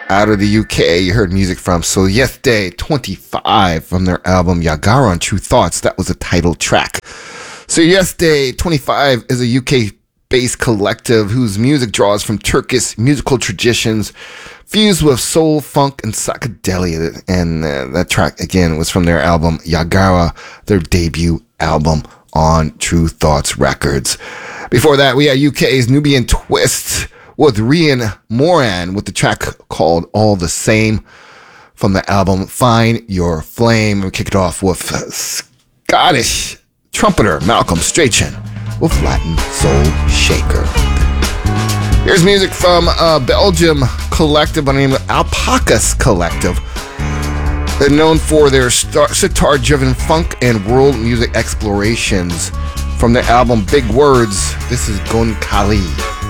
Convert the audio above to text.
Out of the UK, you heard music from Soyeste 25 from their album Yagara on True Thoughts. That was the title track. Soyeste 25 is a UK-based collective whose music draws from Turkish musical traditions fused with soul, funk, and psychedelia. And that track, again, was from their album Yagara, their debut album on True Thoughts Records. Before that, we had UK's Nubian Twist with Rian Moran with the track called All the Same from the album Find Your Flame. We kick it off with Scottish trumpeter Malcolm Strachan with Latin Soul Shaker. Here's music from a Belgium collective by the name of Alpacas Collective. They're known for their sitar-driven funk and world music explorations. From their album Big Words, this is Gon Kali.